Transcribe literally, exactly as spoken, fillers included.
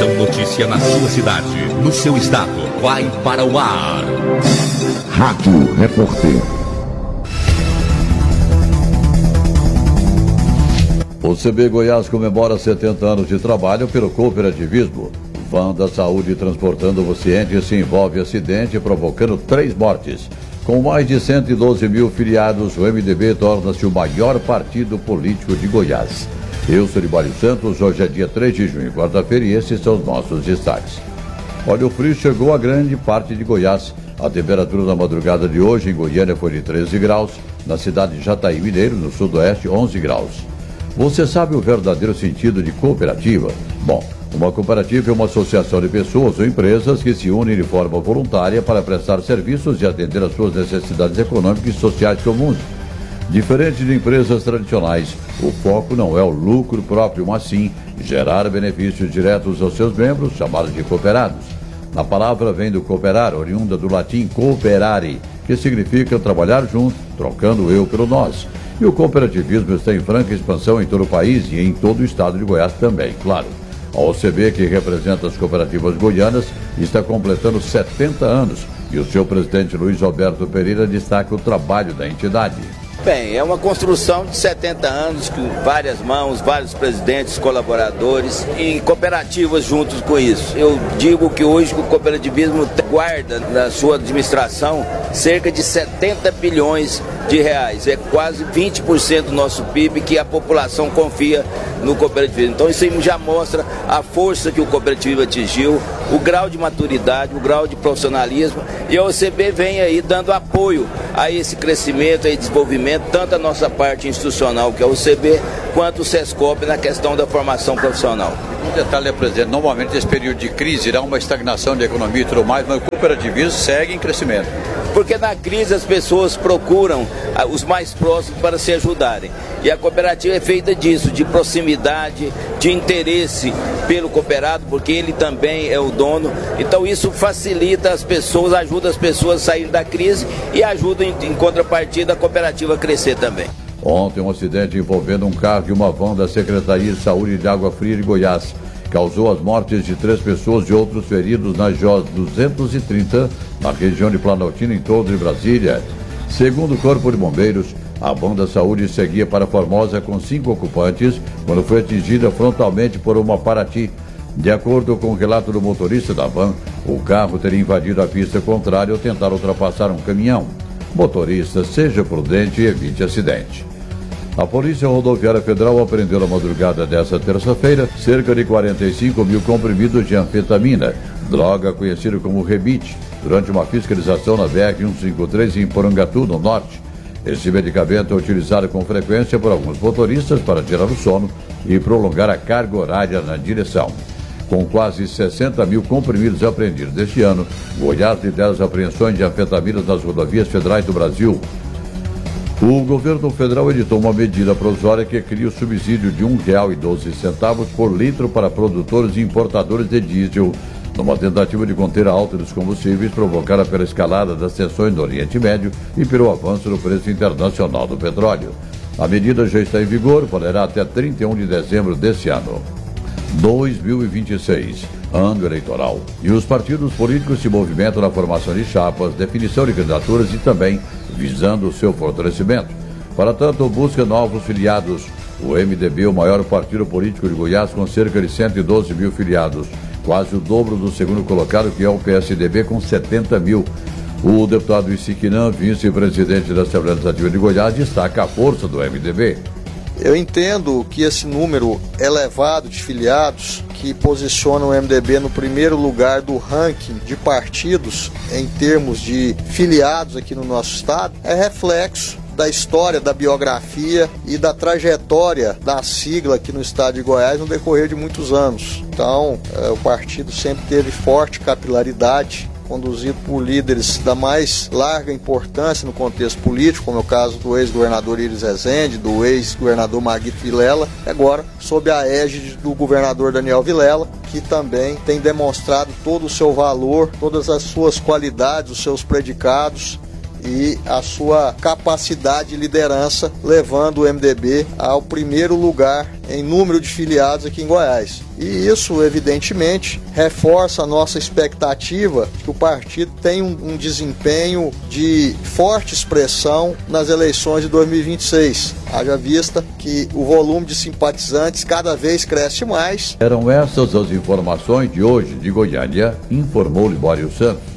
Informação, notícia na sua cidade, no seu estado. Vai para o ar. Rádio Repórter. O C B Goiás comemora setenta anos de trabalho pelo cooperativismo. Van da Saúde transportando pacientes se envolve em acidente, provocando três mortes. Com mais de cento e doze mil filiados, o M D B torna-se o maior partido político de Goiás. Eu sou Libário Santos, hoje é dia três de junho, quarta-feira, e esses são os nossos destaques. Olha, o frio chegou a grande parte de Goiás. A temperatura na madrugada de hoje em Goiânia foi de treze graus, na cidade de Jataí Mineiro, no sudoeste, onze graus. Você sabe o verdadeiro sentido de cooperativa? Bom, uma cooperativa é uma associação de pessoas ou empresas que se unem de forma voluntária para prestar serviços e atender às suas necessidades econômicas e sociais comuns. Diferente de empresas tradicionais, o foco não é o lucro próprio, mas sim gerar benefícios diretos aos seus membros, chamados de cooperados. A palavra vem do cooperar, oriunda do latim cooperare, que significa trabalhar junto, trocando o eu pelo nós. E o cooperativismo está em franca expansão em todo o país e em todo o estado de Goiás também, claro. A O C B, que representa as cooperativas goianas, está completando setenta anos e o seu presidente Luiz Alberto Pereira destaca o trabalho da entidade. Bem, é uma construção de setenta anos, com várias mãos, vários presidentes, colaboradores e cooperativas juntos com isso. Eu digo que hoje o cooperativismo guarda na sua administração cerca de setenta bilhões de reais. É quase vinte por cento do nosso P I B que a população confia no cooperativismo. Então isso aí já mostra a força que o cooperativismo atingiu, o grau de maturidade, o grau de profissionalismo, e a O C B vem aí dando apoio a esse crescimento e desenvolvimento, tanto a nossa parte institucional, que é a O C B, quanto o SESCOP na questão da formação profissional. Um detalhe é, presidente, normalmente nesse período de crise irá uma estagnação de economia e tudo mais, mas o cooperativismo segue em crescimento. Porque na crise as pessoas procuram os mais próximos para se ajudarem. E a cooperativa é feita disso, de proximidade, de interesse pelo cooperado, porque ele também é o dono. Então isso facilita as pessoas, ajuda as pessoas a saírem da crise e ajuda em, em contrapartida a cooperativa a crescer também. Ontem, um acidente envolvendo um carro e uma van da Secretaria de Saúde de Água Fria de Goiás causou as mortes de três pessoas e outros feridos na J duzentos e trinta, na região de Planaltina, em torno de Brasília. Segundo o Corpo de Bombeiros, a van da saúde seguia para Formosa com cinco ocupantes quando foi atingida frontalmente por uma Paraty. De acordo com o relato do motorista da van, o carro teria invadido a pista contrária ao tentar ultrapassar um caminhão. Motorista, seja prudente e evite acidente. A Polícia Rodoviária Federal apreendeu na madrugada desta terça-feira cerca de quarenta e cinco mil comprimidos de anfetamina, droga conhecida como rebite, durante uma fiscalização na B R cento e cinquenta e três em Porangatu, no norte. Esse medicamento é utilizado com frequência por alguns motoristas para tirar o sono e prolongar a carga horária na direção. Com quase sessenta mil comprimidos apreendidos este ano, Goiás lidera as apreensões de anfetaminas nas rodovias federais do Brasil. O governo federal editou uma medida provisória que cria o subsídio de um real e doze centavos por litro para produtores e importadores de diesel, numa tentativa de conter a alta dos combustíveis provocada pela escalada das tensões no Oriente Médio e pelo avanço do preço internacional do petróleo. A medida já está em vigor, valerá até trinta e um de dezembro deste ano. dois mil e vinte e seis, ano eleitoral. E os partidos políticos se movimentam na formação de chapas, definição de candidaturas e também visando o seu fortalecimento. Para tanto, busca novos filiados. O M D B, o maior partido político de Goiás, com cerca de cento e doze mil filiados, quase o dobro do segundo colocado, que é o P S D B, com setenta mil. O deputado Isiquinã, vice-presidente da Assembleia Legislativa de Goiás, destaca a força do M D B. Eu entendo que esse número elevado de filiados, que posiciona o M D B no primeiro lugar do ranking de partidos em termos de filiados aqui no nosso estado, é reflexo da história, da biografia e da trajetória da sigla aqui no estado de Goiás no decorrer de muitos anos. Então, é, o partido sempre teve forte capilaridade, conduzido por líderes da mais larga importância no contexto político, como é o caso do ex-governador Iris Rezende, do ex-governador Marguito Vilela, e agora sob a égide do governador Daniel Vilela, que também tem demonstrado todo o seu valor, todas as suas qualidades, os seus predicados, e a sua capacidade de liderança, levando o M D B ao primeiro lugar em número de filiados aqui em Goiás. E isso, evidentemente, reforça a nossa expectativa de que o partido tem um, um desempenho de forte expressão nas eleições de dois mil e vinte e seis. Haja vista que o volume de simpatizantes cada vez cresce mais. Eram essas as informações de hoje de Goiânia, informou Libório Santos.